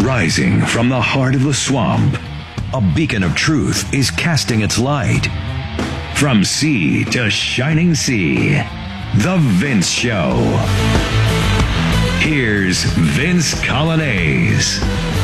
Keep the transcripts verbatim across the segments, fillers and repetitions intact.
Rising from the heart of the swamp, a beacon of truth is casting its light. From sea to shining sea, The Vince Show. Here's Vince Coglianese.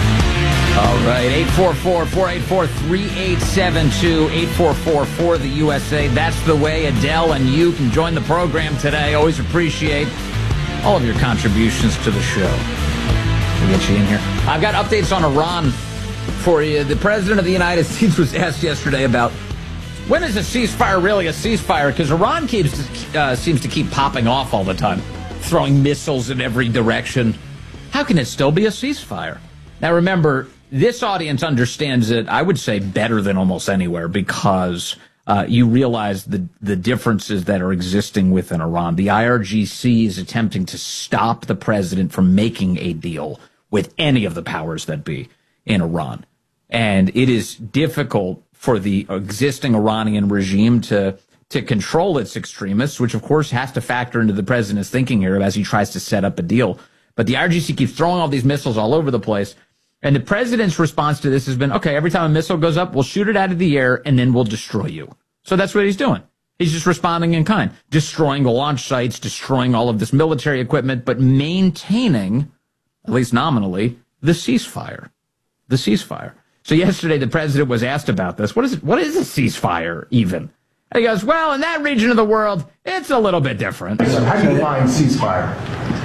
All right, eight four four, four eight four, three eight seven two, eight four four for the U S A. That's the way Adele and you can join the program today. Always appreciate all of your contributions to the show. We'll get you in here. I've got updates on Iran for you. The President of the United States was asked yesterday about when is a ceasefire really a ceasefire? Because Iran keeps uh, seems to keep popping off all the time, throwing missiles in every direction. How can it still be a ceasefire? Now, remember, this audience understands it, I would say, better than almost anywhere because uh, you realize the, the differences that are existing within Iran. The I R G C is attempting to stop the president from making a deal with any of the powers that be in Iran. And it is difficult for the existing Iranian regime to to control its extremists, which, of course, has to factor into the president's thinking here as he tries to set up a deal. But the I R G C keeps throwing all these missiles all over the place. And the president's response to this has been, okay, every time a missile goes up, we'll shoot it out of the air and then we'll destroy you. So that's what he's doing. He's just responding in kind, destroying the launch sites, destroying all of this military equipment, but maintaining, at least nominally, the ceasefire. The ceasefire. So yesterday the president was asked about this. What is it? What is a ceasefire even? And he goes, well, in that region of the world, it's a little bit different. How do you define ceasefire?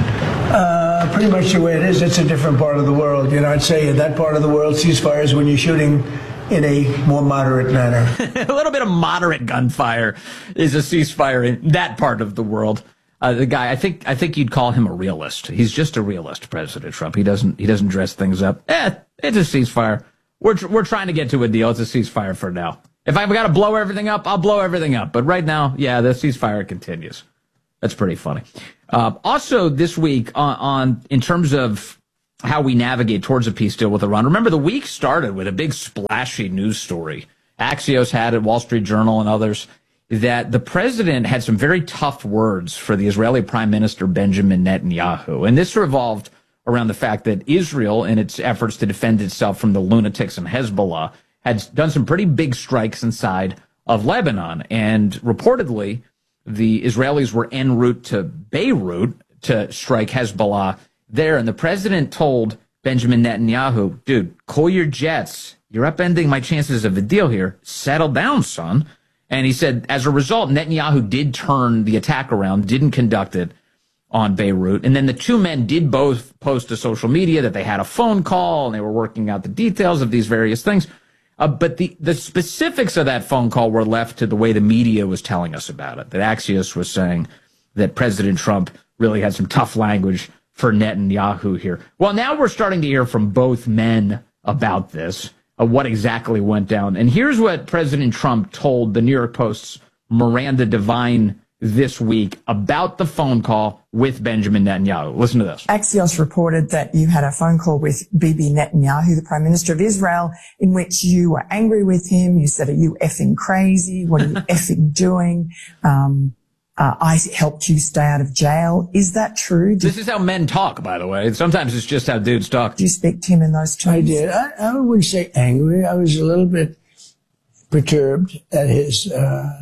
Uh, pretty much the way it is. It's a different part of the world. You know, I'd say in that part of the world, ceasefire is when you're shooting in a more moderate manner. A little bit of moderate gunfire is a ceasefire in that part of the world. Uh, the guy, I think, I think you'd call him a realist. He's just a realist, President Trump. He doesn't, he doesn't dress things up. Eh, it's a ceasefire. We're tr- we're trying to get to a deal. It's a ceasefire for now. If I've got to blow everything up, I'll blow everything up. But right now, yeah, the ceasefire continues. That's pretty funny. Uh, also, this week, on, on in terms of how we navigate towards a peace deal with Iran, remember the week started with a big splashy news story. Axios had it, Wall Street Journal and others, that the president had some very tough words for the Israeli Prime Minister Benjamin Netanyahu. And this revolved around the fact that Israel, in its efforts to defend itself from the lunatics and Hezbollah, had done some pretty big strikes inside of Lebanon. And reportedly, the Israelis were en route to Beirut to strike Hezbollah there. And the president told Benjamin Netanyahu, dude, cool your jets. You're upending my chances of a deal here. Settle down, son. And he said, as a result, Netanyahu did turn the attack around, didn't conduct it on Beirut. And then the two men did both post to social media that they had a phone call and they were working out the details of these various things. Uh, but the, the specifics of that phone call were left to the way the media was telling us about it. That Axios was saying that President Trump really had some tough language for Netanyahu here. Well, now we're starting to hear from both men about this, uh, what exactly went down. And here's what President Trump told the New York Post's Miranda Devine this week about the phone call with Benjamin Netanyahu. Listen to this. Axios reported that you had a phone call with Bibi Netanyahu, the Prime Minister of Israel, in which you were angry with him. You said, are you effing crazy? What are you effing doing? Um, uh, I helped you stay out of jail. Is that true? Did this is how men talk, by the way. Sometimes it's just how dudes talk. Do you speak to him in those terms? I did. I, I wouldn't say angry. I was a little bit perturbed at his uh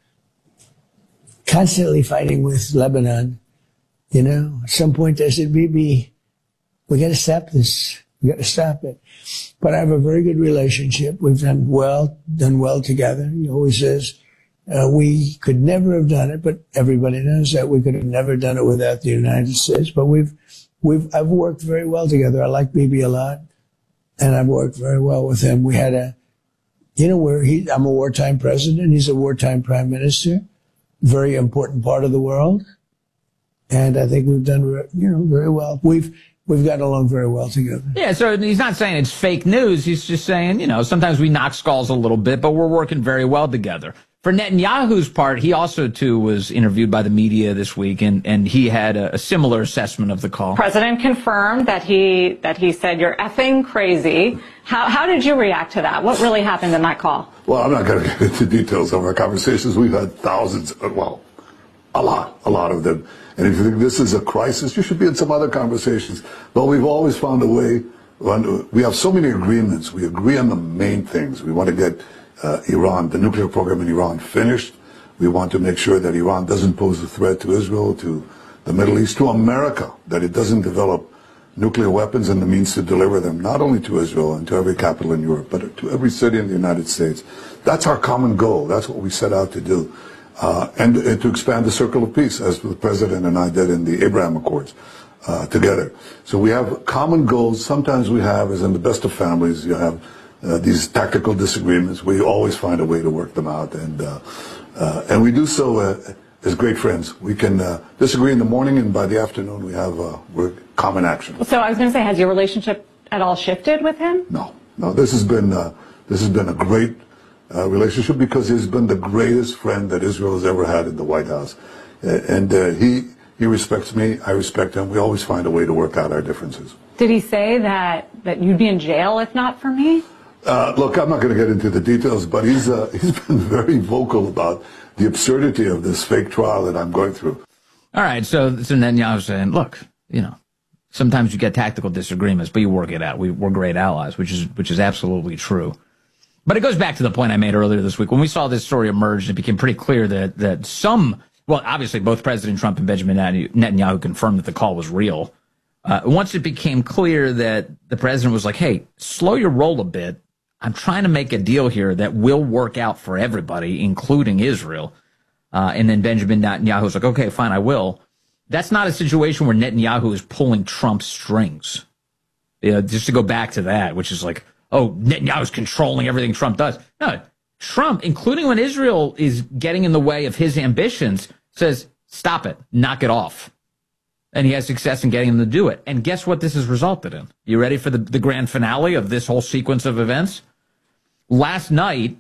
constantly fighting with Lebanon. You know, at some point I said, Bibi, we got to stop this. We got to stop it. But I have a very good relationship. We've done well, done well together. He always says, uh, we could never have done it, but everybody knows that we could have never done it without the United States. But we've, we've, I've worked very well together. I like Bibi a lot, and I've worked very well with him. We had a, you know, where he, I'm a wartime president. He's a wartime prime minister. Very important part of the world. And I think we've done, you know, very well. We've, we've gotten along very well together. Yeah, so he's not saying it's fake news. He's just saying, you know, sometimes we knock skulls a little bit, but we're working very well together. For Netanyahu's part, he also, too, was interviewed by the media this week, and, and he had a, a similar assessment of the call. President confirmed that he that he said, you're effing crazy. How, how did you react to that? What really happened in that call? Well, I'm not going to get into details of our conversations. We've had thousands, well, a lot, a lot of them. And if you think this is a crisis, you should be in some other conversations. But we've always found a way when we have so many agreements. We agree on the main things. We want to get uh, Iran, the nuclear program in Iran, finished. We want to make sure that Iran doesn't pose a threat to Israel, to the Middle East, to America, that it doesn't develop nuclear weapons and the means to deliver them, not only to Israel and to every capital in Europe, but to every city in the United States. That's our common goal. That's what we set out to do. Uh, and, and to expand the circle of peace, as the President and I did in the Abraham Accords uh, together. So we have common goals. Sometimes we have, as in the best of families, you have uh, these tactical disagreements. We always find a way to work them out. And, uh, uh, and we do so uh, as great friends. We can uh, disagree in the morning, and by the afternoon we have uh, we're common action. So I was going to say, has your relationship at all shifted with him? No, no. This has been uh, this has been a great uh, relationship because he's been the greatest friend that Israel has ever had in the White House, uh, and uh, he he respects me. I respect him. We always find a way to work out our differences. Did he say that that you'd be in jail if not for me? Uh, look, I'm not going to get into the details, but he's uh, he's been very vocal about the absurdity of this fake trial that I'm going through. All right, so, so Netanyahu's saying, look, you know, sometimes you get tactical disagreements, but you work it out. We, we're great allies, which is which is absolutely true. But it goes back to the point I made earlier this week. When we saw this story emerge, it became pretty clear that that some, well, obviously both President Trump and Benjamin Netanyahu confirmed that the call was real. Uh, once it became clear that the president was like, hey, slow your roll a bit. I'm trying to make a deal here that will work out for everybody, including Israel. Uh, and then Benjamin Netanyahu was like, okay, fine, I will. That's not a situation where Netanyahu is pulling Trump's strings. You know, just to go back to that, which is like, oh, Netanyahu's controlling everything Trump does. No, Trump, including when Israel is getting in the way of his ambitions, says, stop it, knock it off. And he has success in getting them to do it. And guess what this has resulted in? You ready for the, the grand finale of this whole sequence of events? Last night,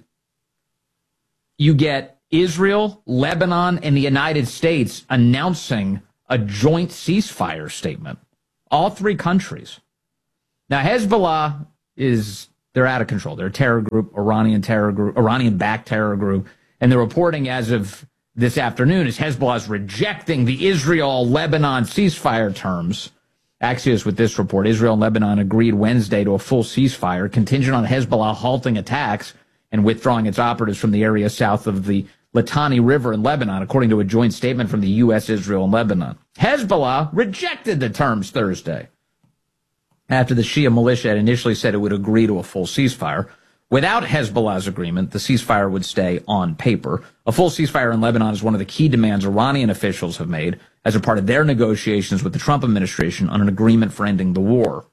you get Israel, Lebanon, and the United States announcing a joint ceasefire statement. All three countries. Now, Hezbollah is, they're out of control. They're a terror group, Iranian terror group, Iranian-backed terror group. And the reporting as of this afternoon is Hezbollah is rejecting the Israel-Lebanon ceasefire terms. Axios with this report, Israel and Lebanon agreed Wednesday to a full ceasefire contingent on Hezbollah halting attacks and withdrawing its operatives from the area south of the Litani River in Lebanon, according to a joint statement from the U S, Israel, and Lebanon. Hezbollah rejected the terms Thursday after the Shia militia had initially said it would agree to a full ceasefire. Without Hezbollah's agreement, the ceasefire would stay on paper. A full ceasefire in Lebanon is one of the key demands Iranian officials have made as a part of their negotiations with the Trump administration on an agreement for ending the war.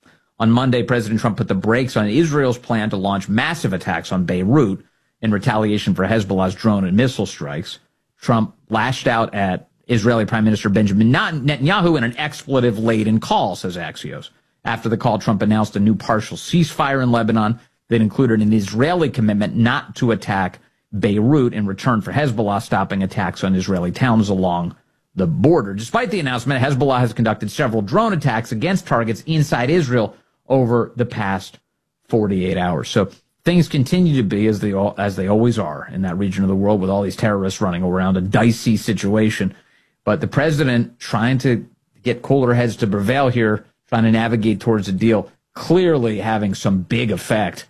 On Monday, President Trump put the brakes on Israel's plan to launch massive attacks on Beirut in retaliation for Hezbollah's drone and missile strikes. Trump lashed out at Israeli Prime Minister Benjamin Netanyahu in an expletive-laden call, says Axios. After the call, Trump announced a new partial ceasefire in Lebanon that included an Israeli commitment not to attack Beirut in return for Hezbollah stopping attacks on Israeli towns along the border. Despite the announcement, Hezbollah has conducted several drone attacks against targets inside Israel over the past forty-eight hours. So things continue to be as they all, as they always are in that region of the world with all these terrorists running around, a dicey situation. But the president trying to get cooler heads to prevail here, trying to navigate towards a deal, clearly having some big effect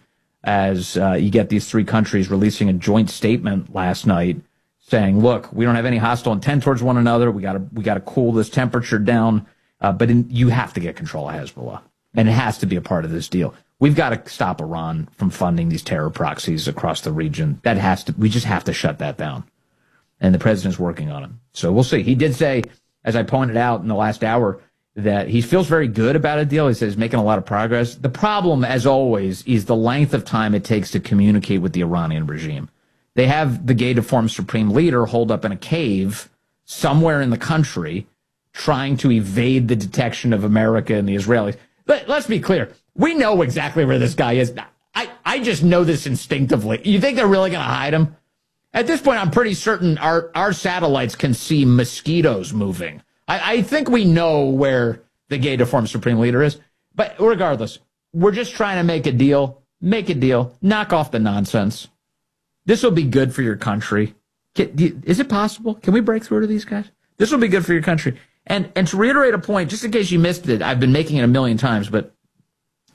as uh, you get these three countries releasing a joint statement last night saying, look, we don't have any hostile intent towards one another. We got to we got to cool this temperature down. Uh, but in, you have to get control of Hezbollah, and it has to be a part of this deal. We've got to stop Iran from funding these terror proxies across the region. That has to. We just have to shut that down. And the president's working on it. So we'll see. He did say, as I pointed out in the last hour, that he feels very good about a deal. He says making a lot of progress. The problem, as always, is the length of time it takes to communicate with the Iranian regime. They have the gay-deformed supreme leader holed up in a cave somewhere in the country trying to evade the detection of America and the Israelis. But let's be clear. We know exactly where this guy is. I, I just know this instinctively. You think they're really going to hide him? At this point, I'm pretty certain our, our satellites can see mosquitoes moving. I, I think we know where the gay-deformed supreme leader is. But regardless, we're just trying to make a deal. Make a deal. Knock off the nonsense. This will be good for your country. Can, is it possible? Can we break through to these guys? This will be good for your country. And and to reiterate a point, just in case you missed it, I've been making it a million times, but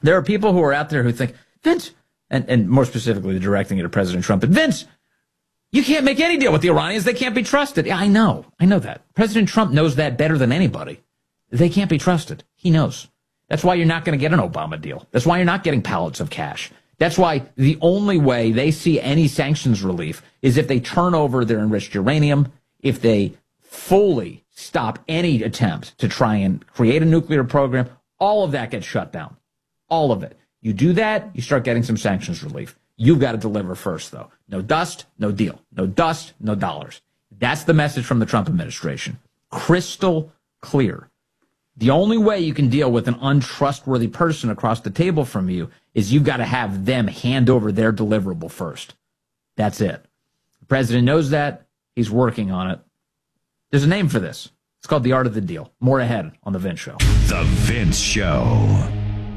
There are people who are out there who think, Vince, and, and more specifically directing it at President Trump, and Vince, you can't make any deal with the Iranians. They can't be trusted. Yeah, I know. I know that. President Trump knows that better than anybody. They can't be trusted. He knows. That's why you're not going to get an Obama deal. That's why you're not getting pallets of cash. That's why the only way they see any sanctions relief is if they turn over their enriched uranium, if they fully stop any attempt to try and create a nuclear program. All of that gets shut down. All of it. You do that, you start getting some sanctions relief. You've got to deliver first, though. No dust, no deal. No dust, no dollars. That's the message from the Trump administration. Crystal clear. The only way you can deal with an untrustworthy person across the table from you is you've got to have them hand over their deliverable first. That's it. The president knows that. He's working on it. There's a name for this. It's called The Art of the Deal. More ahead on The Vince Show. The Vince Show.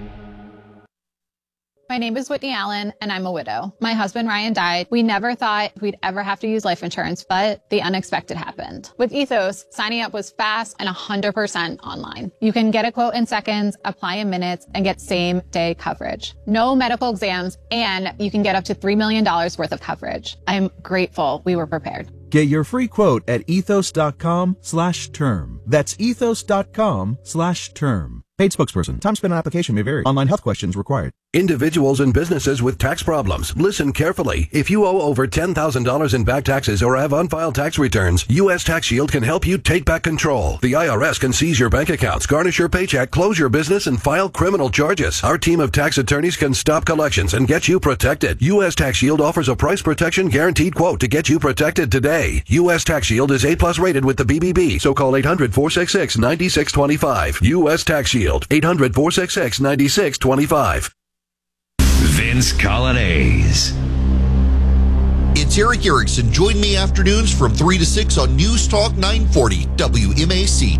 My name is Whitney Allen, and I'm a widow. My husband, Ryan, died. We never thought we'd ever have to use life insurance, but the unexpected happened. With Ethos, signing up was fast and one hundred percent online. You can get a quote in seconds, apply in minutes, and get same-day coverage. No medical exams, and you can get up to three million dollars worth of coverage. I'm grateful we were prepared. Get your free quote at ethos.com slash term. That's ethos.com slash term. Paid spokesperson. Time spent on application may vary. Online health questions required. Individuals and businesses with tax problems. Listen carefully. If you owe over ten thousand dollars in back taxes or have unfiled tax returns, U S Tax Shield can help you take back control. The I R S can seize your bank accounts, garnish your paycheck, close your business, and file criminal charges. Our team of tax attorneys can stop collections and get you protected. U S Tax Shield offers a price protection guaranteed quote to get you protected today. U S Tax Shield is A plus rated with the B B B, so call eight hundred, four six six, nine six two five. U S Tax Shield, eight hundred, four six six, nine six two five. Vince Coglianese. It's Eric Erickson. Join me afternoons from three to six on News Talk nine forty W M A C.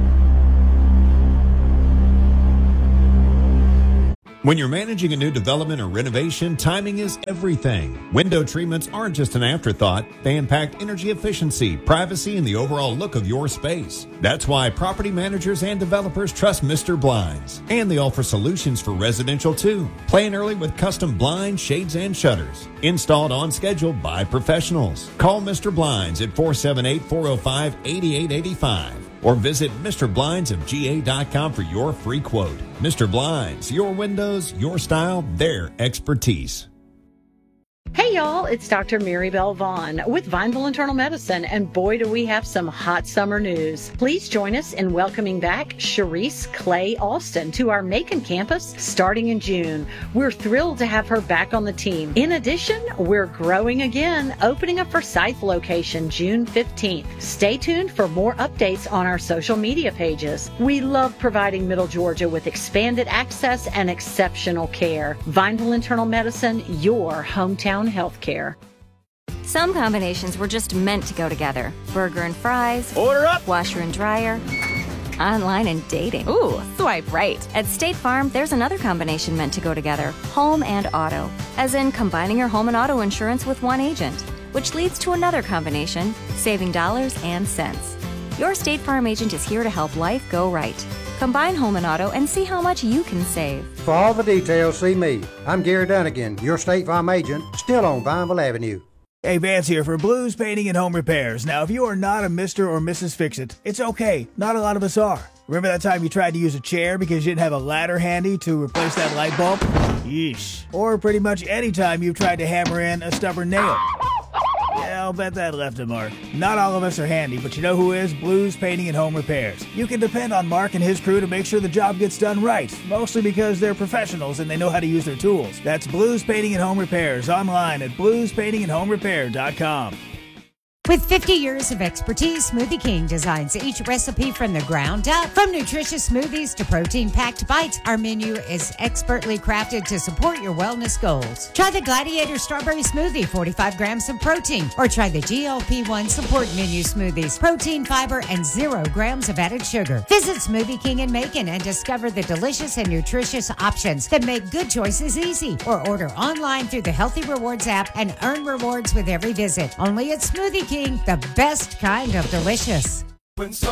When you're managing a new development or renovation, timing is everything. Window treatments aren't just an afterthought. They impact energy efficiency, privacy, and the overall look of your space. That's why property managers and developers trust Mister Blinds. And they offer solutions for residential too. Plan early with custom blinds, shades, and shutters. Installed on schedule by professionals. Call Mister Blinds at four seven eight, four oh five, eight eight eight five. Or visit Mister Blinds of G A dot com for your free quote. Mister Blinds, your windows, your style, their expertise. Hey y'all, it's Doctor Mary Bell Vaughn with Vineville Internal Medicine, and boy do we have some hot summer news. Please join us in welcoming back Sharice Clay Austin to our Macon campus starting in June. We're thrilled to have her back on the team. In addition, we're growing again, opening a Forsyth location June fifteenth. Stay tuned for more updates on our social media pages. We love providing Middle Georgia with expanded access and exceptional care. Vineville Internal Medicine, your hometown healthcare. Some combinations were just meant to go together. Burger and fries. Order up. Washer and dryer. Online and dating. Ooh, swipe right. At State Farm, there's another combination meant to go together. Home and auto. As in combining your home and auto insurance with one agent. Which leads to another combination, saving dollars and cents. Your State Farm agent is here to help life go right. Combine home and auto and see how much you can save. For all the details, see me. I'm Gary Dunnigan, your State Farm agent, still on Vineville Avenue. Hey, Vance here for Blues Painting and Home Repairs. Now, if you are not a Mister or Missus Fix-It, it's okay. Not a lot of us are. Remember that time you tried to use a chair because you didn't have a ladder handy to replace that light bulb? Yeesh. Or pretty much any time you've tried to hammer in a stubborn nail. Yeah, I'll bet that left a mark. Not all of us are handy, but you know who is? Blues Painting and Home Repairs. You can depend on Mark and his crew to make sure the job gets done right, mostly because they're professionals and they know how to use their tools. That's Blues Painting and Home Repairs, online at blues painting and home repair dot com. With fifty years of expertise, Smoothie King designs each recipe from the ground up. From nutritious smoothies to protein-packed bites, our menu is expertly crafted to support your wellness goals. Try the Gladiator Strawberry Smoothie, forty-five grams of protein, or try the G L P one Support Menu Smoothies, protein, fiber, and zero grams of added sugar. Visit Smoothie King in Macon and discover the delicious and nutritious options that make good choices easy. Or order online through the Healthy Rewards app and earn rewards with every visit. Only at Smoothie King, the best kind of delicious.